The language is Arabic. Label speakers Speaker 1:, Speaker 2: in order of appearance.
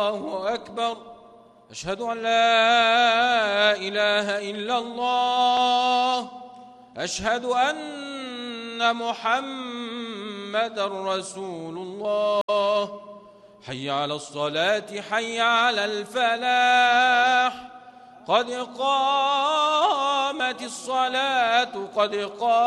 Speaker 1: الله أكبر. أشهد أن لا إله إلا الله. أشهد أن محمد رسول الله. حي على الصلاة حي على الفلاح. قد قامت الصلاة قد قامت